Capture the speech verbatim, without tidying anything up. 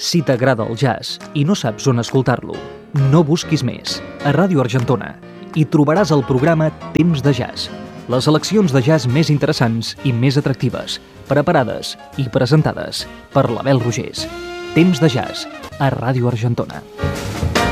Si t'agrada el jazz i no saps on escoltar-lo, no busquis més. A Ràdio Argentona hi trobaràs el programa Temps de Jazz, les seleccions de jazz més interessants i més atractives, preparades i presentades per l'Abel Rogers. Temps de Jazz, a Ràdio Argentona.